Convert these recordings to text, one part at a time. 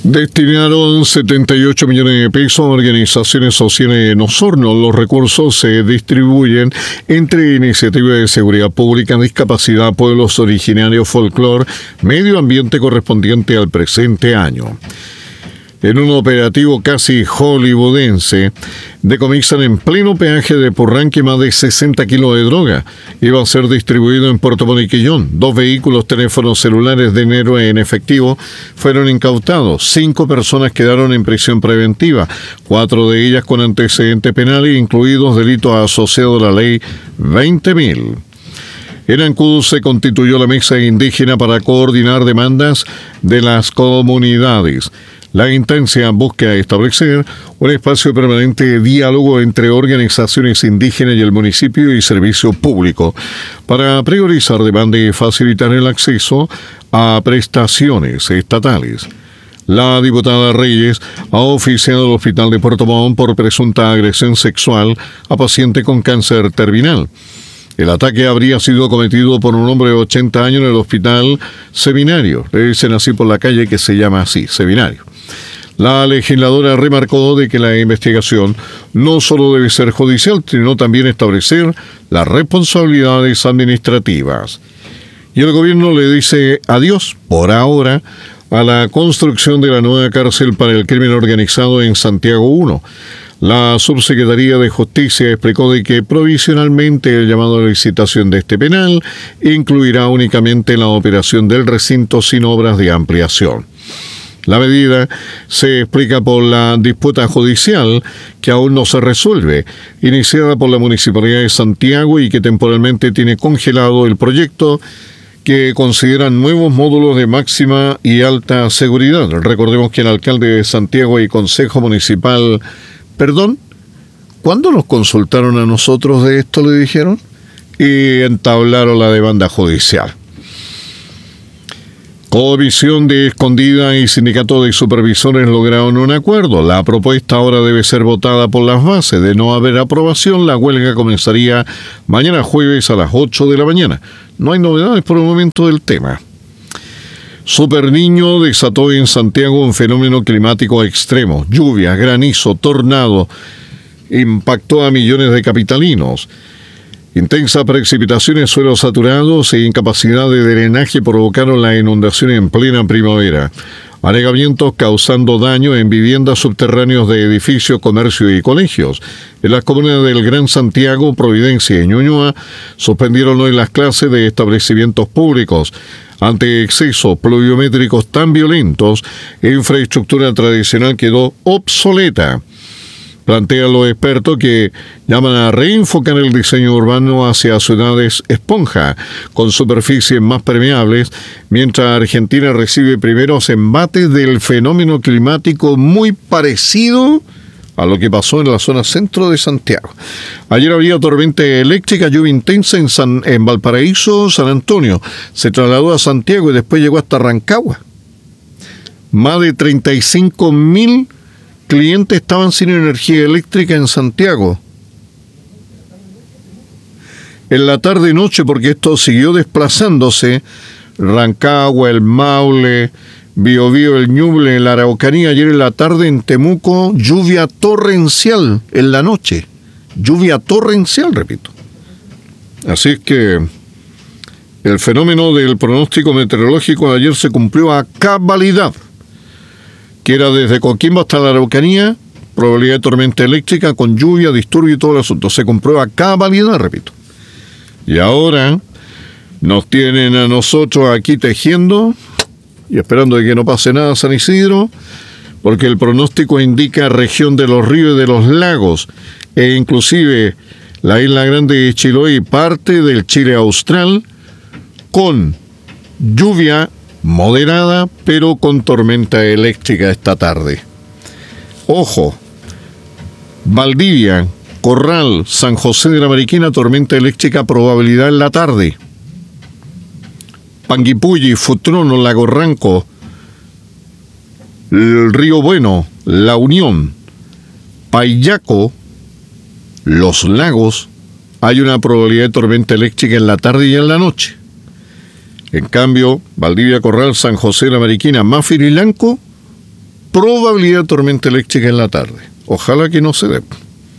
Destinaron 78 millones de pesos a organizaciones sociales en Osorno. Los recursos se distribuyen entre iniciativas de seguridad pública, discapacidad, pueblos originarios, folclore, medio ambiente correspondiente al presente año. En un operativo casi hollywoodense, decomisan en pleno peaje de Purranque más de 60 kilos de droga. Iba a ser distribuido en Puerto Montt y Quillón. 2 vehículos, teléfonos celulares de dinero en efectivo fueron incautados. 5 personas quedaron en prisión preventiva, 4 de ellas con antecedentes penales, incluidos delitos asociados a la ley 20.000. En Ancud se constituyó la mesa indígena para coordinar demandas de las comunidades. La instancia busca establecer un espacio permanente de diálogo entre organizaciones indígenas y el municipio y servicio público para priorizar demandas y facilitar el acceso a prestaciones estatales. La diputada Reyes ha oficiado al Hospital de Puerto Montt por presunta agresión sexual a paciente con cáncer terminal. El ataque habría sido cometido por un hombre de 80 años en el Hospital Seminario. Le dicen así por la calle que se llama así, Seminario. La legisladora remarcó de que la investigación no solo debe ser judicial, sino también establecer las responsabilidades administrativas. Y el gobierno le dice adiós, por ahora, a la construcción de la nueva cárcel para el crimen organizado en Santiago 1. La Subsecretaría de Justicia explicó de que provisionalmente el llamado a la licitación de este penal incluirá únicamente la operación del recinto sin obras de ampliación. La medida se explica por la disputa judicial que aún no se resuelve, iniciada por la Municipalidad de Santiago y que temporalmente tiene congelado el proyecto que consideran nuevos módulos de máxima y alta seguridad. Recordemos que el alcalde de Santiago y Consejo Municipal... ¿Perdón? ¿Cuándo nos consultaron a nosotros de esto, le dijeron? Y entablaron la demanda judicial. Comisión de Escondida y Sindicato de Supervisores lograron un acuerdo. La propuesta ahora debe ser votada por las bases. De no haber aprobación, la huelga comenzaría mañana jueves a las 8 de la mañana. No hay novedades por el momento del tema. Super Niño desató en Santiago un fenómeno climático extremo. Lluvia, granizo, tornado. Impactó a millones de capitalinos. Intensas precipitaciones, suelos saturados e incapacidad de drenaje provocaron la inundación en plena primavera. Anegamientos causando daño en viviendas subterráneas de edificios, comercios y colegios. En las comunas del Gran Santiago, Providencia y Ñuñoa suspendieron hoy las clases de establecimientos públicos. Ante excesos pluviométricos tan violentos, la infraestructura tradicional quedó obsoleta. Plantean los expertos que llaman a reenfocar el diseño urbano hacia ciudades esponja, con superficies más permeables, mientras Argentina recibe primeros embates del fenómeno climático muy parecido a lo que pasó en la zona centro de Santiago. Ayer había tormenta eléctrica, lluvia intensa en Valparaíso, San Antonio. Se trasladó a Santiago y después llegó hasta Rancagua. Más de 35.000 clientes estaban sin energía eléctrica en Santiago. En la tarde-noche, porque esto siguió desplazándose, Rancagua, el Maule, Biobío, el Ñuble, en la Araucanía. Ayer en la tarde en Temuco, lluvia torrencial en la noche. Lluvia torrencial, repito. Así es que el fenómeno del pronóstico meteorológico de ayer se cumplió a cabalidad, que era desde Coquimbo hasta la Araucanía, probabilidad de tormenta eléctrica con lluvia, disturbio y todo el asunto. Se comprueba a cabalidad, repito. Y ahora nos tienen a nosotros aquí tejiendo y esperando de que no pase nada San Isidro, porque el pronóstico indica región de los ríos y de los lagos, e inclusive la isla grande de Chiloé y parte del Chile austral, con lluvia moderada, pero con tormenta eléctrica esta tarde. Ojo, Valdivia, Corral, San José de la Mariquina, tormenta eléctrica, probabilidad en la tarde. Panguipulli, Futrono, Lago Ranco, el Río Bueno, La Unión, Payaco, Los Lagos, hay una probabilidad de tormenta eléctrica en la tarde y en la noche. En cambio, Valdivia, Corral, San José de la Mariquina, Mafir y Lanco, probabilidad de tormenta eléctrica en la tarde. Ojalá que no se dé.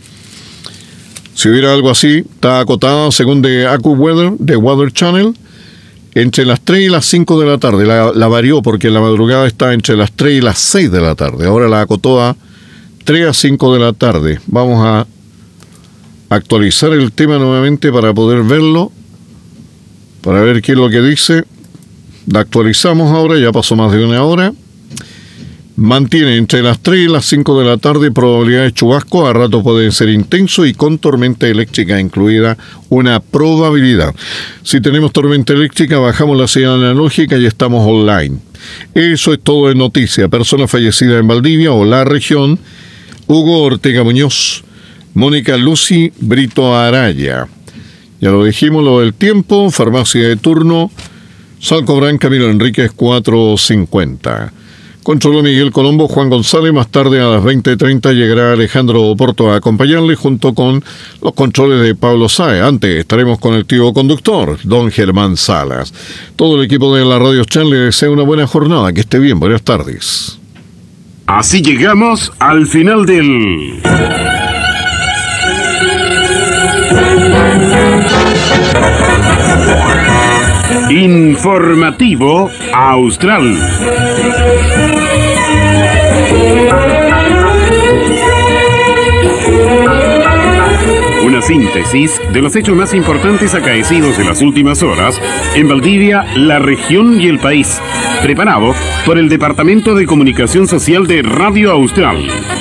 Si hubiera algo así, está acotada según de AccuWeather, de Weather Channel, entre las 3 y las 5 de la tarde. La varió porque en la madrugada está entre las 3 y las 6 de la tarde. Ahora la acotó a 3 a 5 de la tarde. Vamos a actualizar el tema nuevamente para poder verlo, para ver qué es lo que dice. La actualizamos ahora, ya pasó más de una hora. Mantiene entre las 3 y las 5 de la tarde probabilidad de chubasco, a rato puede ser intenso y con tormenta eléctrica incluida una probabilidad. Si tenemos tormenta eléctrica, bajamos la señal analógica y estamos online. Eso es todo de noticia. Persona fallecida en Valdivia o la región: Hugo Ortega Muñoz, Mónica Lucy Brito Araya. Ya lo dijimos, lo del tiempo, farmacia de turno, Salcobran Camilo Enríquez 450. Controló Miguel Colombo, Juan González. Más tarde a las 20:30 llegará Alejandro Oporto a acompañarle junto con los controles de Pablo Sáez. Antes estaremos con el tío conductor, don Germán Salas. Todo el equipo de la Radio Chan le desea una buena jornada, que esté bien, buenas tardes. Así llegamos al final del Informativo Austral. Una síntesis de los hechos más importantes acaecidos en las últimas horas en Valdivia, la región y el país. Preparado por el Departamento de Comunicación Social de Radio Austral.